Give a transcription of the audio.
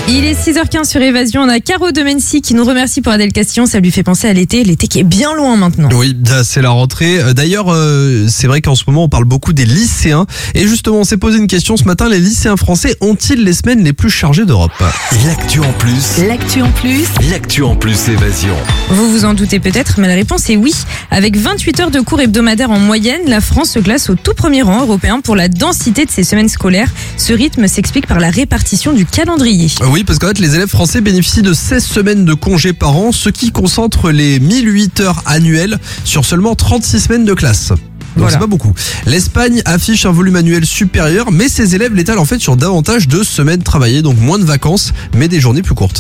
Il est 6h15 sur Évasion. On a Caro de Mency qui nous remercie pour Adèle Castillon. Ça lui fait penser à l'été qui est bien loin maintenant. Oui, c'est la rentrée. D'ailleurs, c'est vrai qu'en ce moment, on parle beaucoup des lycéens. Et justement, on s'est posé une question ce matin. Les lycéens français ont-ils les semaines les plus chargées d'Europe ? L'actu en plus. L'actu en plus. L'actu en plus Évasion. Vous vous en doutez peut-être, mais la réponse est oui. Avec 28 heures de cours hebdomadaires en moyenne, la France se classe au tout premier rang européen pour la densité de ses semaines scolaires. Ce rythme s'explique par la répartition du calendrier. Oui, parce qu'en fait, les élèves français bénéficient de 16 semaines de congés par an, ce qui concentre les 1008 heures annuelles sur seulement 36 semaines de classe. Donc Voilà. c'est pas beaucoup. L'Espagne affiche un volume annuel supérieur, mais ses élèves l'étalent en fait sur davantage de semaines travaillées, donc moins de vacances, mais des journées plus courtes.